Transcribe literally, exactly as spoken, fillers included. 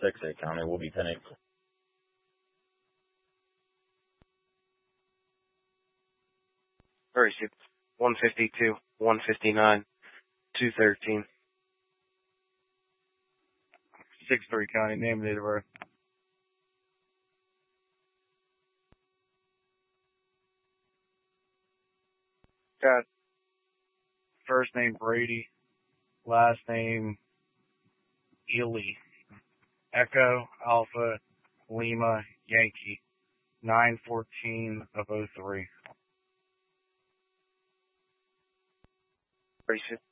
six eight County, will be ten eight. Very good. one fifty-two, one fifty-nine, two thirteen. six three County, name and date of birth. Got first name Brady, last name Ely. Echo, Alpha, Lima, Yankee. nine fourteen of oh three. Very good.